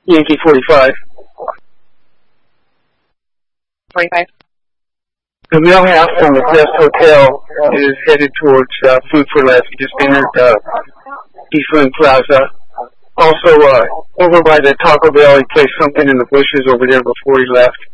Yankee 45. 45. The mailhouse from the Best Hotel is headed towards Food for Less. He just entered Eastland Plaza. Also, over by the Taco Bell, he placed something in the bushes over there before he left.